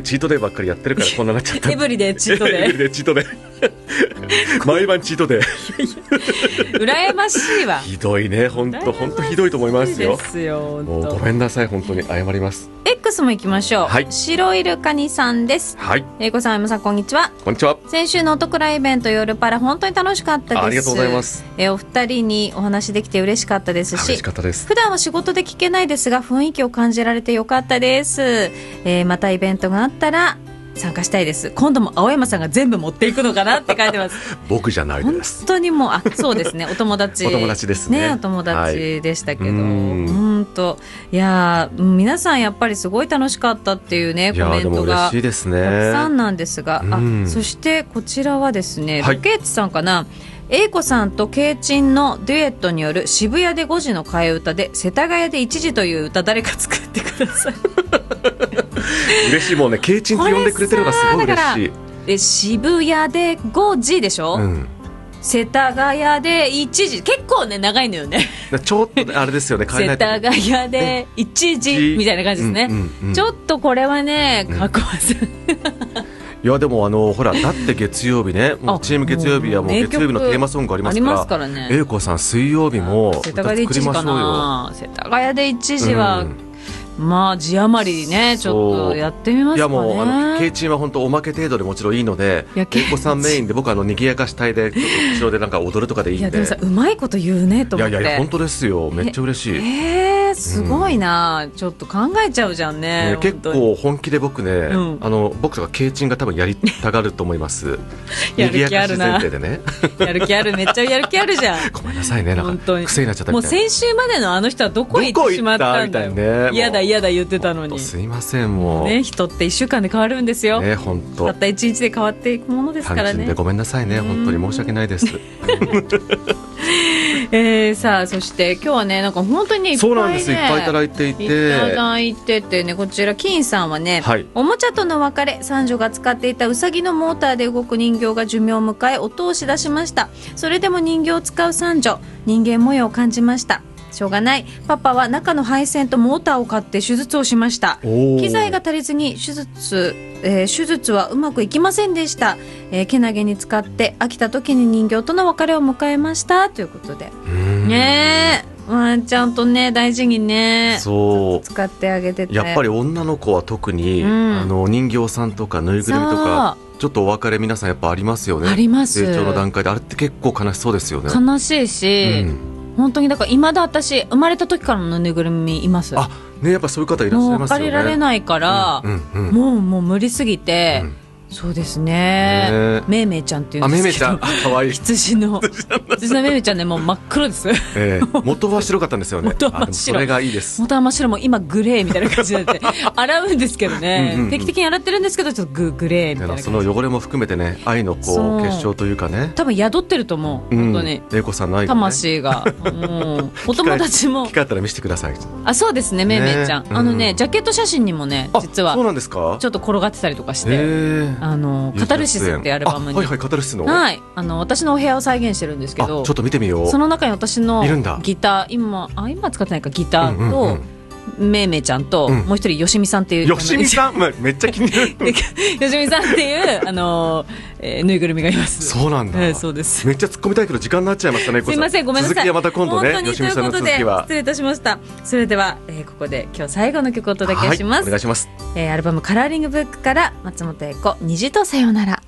チートデーばっかりやってるからこんななっちゃったエブリデイチートデーエブリデイチートデー毎晩チートデー羨ましいわ。 ひどいね、本当ひどいと思いますよ。 ですよ、 もうごめんなさい、本当に謝ります。 X も行きましょう、 はい、 白イルカニさんです。 はい、 英子さん、山さん、こんにちは。 こんにちは。 先週のお得なイベント夜パラ本当に楽しかったです。 ありがとうございます。 お二人にお話できて嬉しかったですし、 嬉しかったです。 普段は仕事で聞けないですが雰囲気を感じられてよかったです。またイベントがあったら参加したいです。今度も青山さんが全部持っていくのかなって書いてます僕じゃないです。 本当にもうそうですね、お友達お友達ですね。 お友達でしたけど、本当いや皆さんやっぱりすごい楽しかったっていうね、コメントがたくさんなんですが、そしてこちらはですね、ロケッチさんかな、英子さんとケイチンのデュエットによる渋谷で5時の替え歌で世田谷で1時という歌、誰か作ってください嬉しい、もうね、ケイチンって呼んでくれてるのがすごい嬉しい。 渋谷で5時でしょ、世田谷で1時、結構ね長いのよねちょっとあれですよね、変えないと。 世田谷で1時みたいな感じですね、ちょっとこれはねかっこいいいやでもほら、だって月曜日ね、もうチーム月曜日はもう月曜日のテーマソングありますからね。英子さん水曜日も歌作りましょうよ。 世田谷で1時は、まあ字余りね、ちょっとやってみますかね。いやもうケイチンは本当おまけ程度でもちろんいいので、英子さんメインで、僕はにぎやかし隊で後ろでなんか踊るとかでいいんで。 いやでもさ、うまいこと言うねと思って。 いや本当ですよ、めっちゃ嬉しい。 すごいな、ちょっと考えちゃうじゃんね。 結構本気で僕ね、僕とかケイチンが多分やりたがると思いますやる気あるな、 前提でねやる気ある、めっちゃやる気あるじゃんごめんなさいね、なんか癖になっちゃったみたいな。 もう先週までのあの人はどこ行ってしまったんだよ、嫌だ嫌だ言ってたのに。 すいません、もうね、人って1週間で変わるんですよ、ね、 本当たった1日で変わっていくものですからね。 単純でごめんなさいね、本当に申し訳ないですさあ、そして今日はね、なんか本当にいっぱいね、 そうなんです、いっぱいいただいていてね、こちら金さんはね、おもちゃとの別れ、三女が使っていたウサギのモーターで動く人形が寿命を迎え音をし出しました。それでも人形を使う三女、人間模様を感じました。しょうがない、パパは中の配線とモーターを買って手術をしました。機材が足りずに手術はうまくいきませんでした。けなげに使って飽きた時に人形との別れを迎えましたということでね、ちゃんとね大事にね、そう使ってあげてて、 やっぱり女の子は特に、人形さんとかぬいぐるみとかちょっとお別れ皆さんやっぱありますよね。 あります。 成長の段階であれって結構悲しそうですよね。 悲しいし、本当にだから今だ私生まれた時からのぬいぐるみいます。 ね、やっぱそういう方いらっしゃいますよね。 もう借りられないから、もう無理すぎて、そうですね、めいめいちゃんっていうんですけど、 めいめいちゃん、かわいい。 羊のめいめいちゃんね、もう真っ黒です、 元は白かったんですよね。 元は真っ白、 それがいいです。 元は真っ白、も今グレーみたいな感じになって洗うんですけどね、定期的に洗ってるんですけど、ちょっとグレーみたいな感じ。 その汚れも含めてね、愛の結晶というかね、 多分宿ってると思う、本当に英子さんの愛が、 魂がお友達も機会あったら見せてください。 そうですね、めいめいちゃん、ジャケット写真にもね、実はそうなんですか、 ちょっと転がってたりとかして、カタルシスってアルバムに、 カタルシスの、 私のお部屋を再現してるんですけど、 ちょっと見てみよう。 その中に私のギター、今使ってないか、ギターと、めいめいちゃんと、もう一人よしみさんっていう、 よしみさん、めっちゃ気になるよしみさんっていうぬいぐるみがいます。 そうなんだ、 そうです。 めっちゃ突っ込みたいけど時間になっちゃいましたね。 すいません、ごめんなさい。 続きはまた今度ね、よしみさんの続きは。 失礼いたしました。それでは、ここで今日最後の曲をお届けします。 お願いします。 アルバムカラーリングブックから松本英子、虹とさよなら。